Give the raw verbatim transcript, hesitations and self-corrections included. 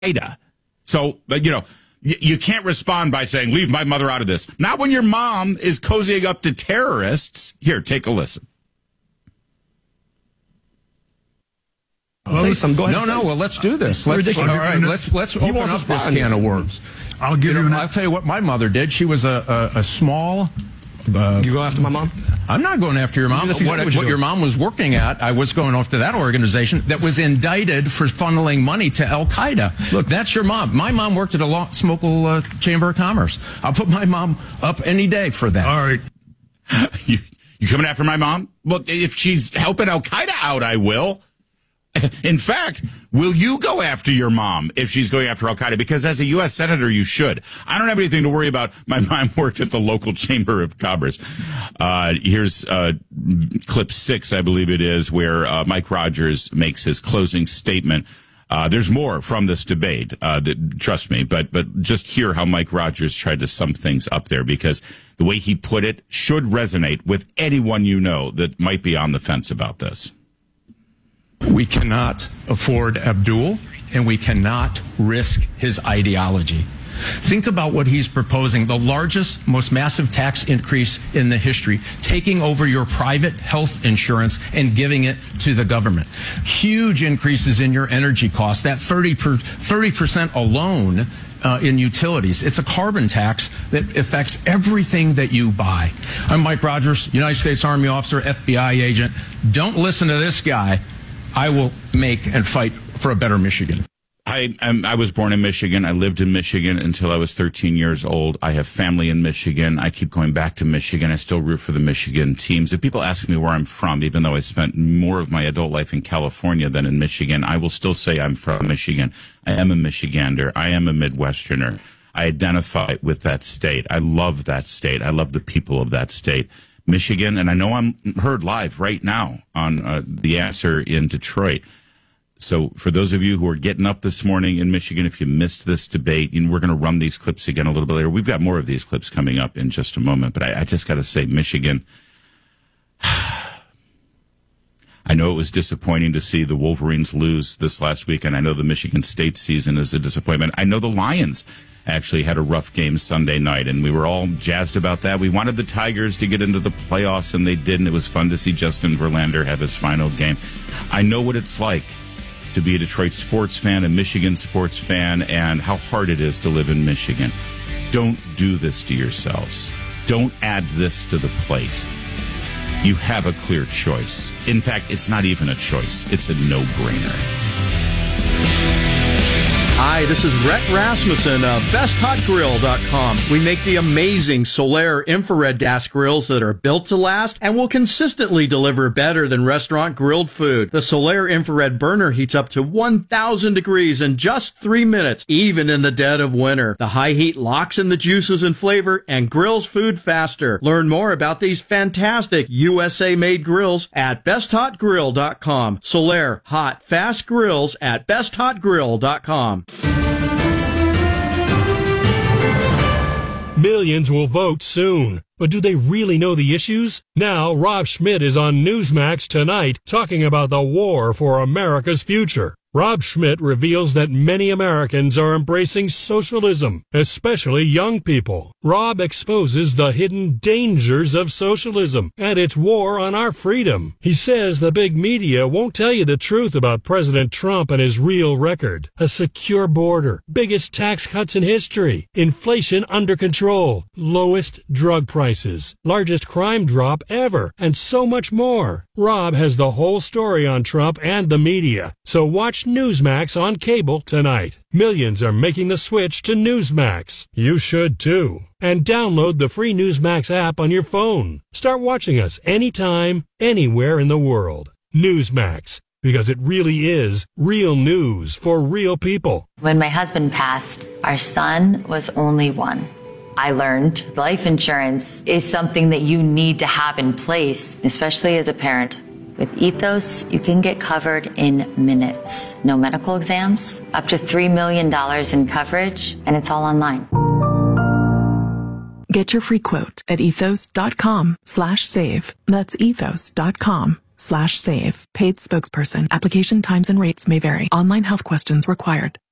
Al-Qaeda. So, but, you know, y- you can't respond by saying, leave my mother out of this. Not when your mom is cozying up to terrorists. Here, take a listen. Well, say some. Go ahead. No, no. Well, let's do this. Let's, all right, let's let's open up this can of worms. I'll give you. you know, an I'll tell you what my mother did. She was a a, a small. Uh, you go after my mom? I'm not going after your mom. Exactly what what, what your mom was working at, I was going after that organization that was indicted for funneling money to Al Qaeda. Look, that's your mom. My mom worked at a law, Smokel uh, Chamber of Commerce. I'll put my mom up any day for that. All right. you, you coming after my mom? Well, if she's helping Al Qaeda out, I will. In fact, will you go after your mom if she's going after Al Qaeda? Because as a U S senator, you should. I don't have anything to worry about. My mom worked at the local Chamber of Commerce. Uh, here's uh, clip six, I believe it is, where uh, Mike Rogers makes his closing statement. Uh, there's more from this debate, uh, that, trust me, but but just hear how Mike Rogers tried to sum things up there, because the way he put it should resonate with anyone you know that might be on the fence about this. We cannot afford Abdul, and we cannot risk his ideology. Think about what he's proposing, the largest, most massive tax increase in the history, taking over your private health insurance and giving it to the government. Huge increases in your energy costs, that thirty percent alone uh, in utilities. It's a carbon tax that affects everything that you buy. I'm Mike Rogers, United States Army officer, F B I agent. Don't listen to this guy. I will make and fight for a better Michigan. I I'm, I was born in Michigan. I lived in Michigan until I was thirteen years old. I have family in Michigan. I keep going back to Michigan. I still root for the Michigan teams. If people ask me where I'm from, even though I spent more of my adult life in California than in Michigan, I will still say I'm from Michigan. I am a Michigander. I am a Midwesterner. I identify with that state. I love that state. I love the people of that state. Michigan, and I know I'm heard live right now on uh, The Answer in Detroit. So for those of you who are getting up this morning in Michigan, if you missed this debate, and we're going to run these clips again a little bit later. We've got more of these clips coming up in just a moment. But I, I just got to say, Michigan, I know it was disappointing to see the Wolverines lose this last week, and I know the Michigan State season is a disappointment. I know the Lions actually had a rough game Sunday night, and we were all jazzed about that. We wanted the Tigers to get into the playoffs, and they didn't. It was fun to see Justin Verlander have his final game. I know what it's like to be a Detroit sports fan, a Michigan sports fan, and how hard it is to live in Michigan. Don't do this to yourselves. Don't add this to the plate. You have a clear choice. In fact, it's not even a choice. It's a no-brainer. Hi, this is Rhett Rasmussen of best hot grill dot com. We make the amazing Solaire infrared gas grills that are built to last and will consistently deliver better than restaurant grilled food. The Solaire infrared burner heats up to one thousand degrees in just three minutes, even in the dead of winter. The high heat locks in the juices and flavor and grills food faster. Learn more about these fantastic U S A-made grills at best hot grill dot com. Solaire hot, fast grills at best hot grill dot com. Millions will vote soon. But do they really know the issues? Now, Rob Schmidt is on Newsmax tonight talking about the war for America's future. Rob Schmidt reveals that many Americans are embracing socialism, especially young people. Rob exposes the hidden dangers of socialism and its war on our freedom. He says the big media won't tell you the truth about President Trump and his real record. A secure border, biggest tax cuts in history, inflation under control, lowest drug prices, largest crime drop ever, and so much more. Rob has the whole story on Trump and the media. So watch Newsmax on cable tonight. Millions are making the switch to Newsmax. You should too. And download the free Newsmax app on your phone. Start watching us anytime, anywhere in the world. Newsmax, because it really is real news for real people. When my husband passed, our son was only one. I learned life insurance is something that you need to have in place, especially as a parent. With Ethos, you can get covered in minutes. No medical exams, up to three million dollars in coverage, and it's all online. Get your free quote at ethos.com slash save. That's ethos.com slash save. Paid spokesperson. Application times and rates may vary. Online health questions required.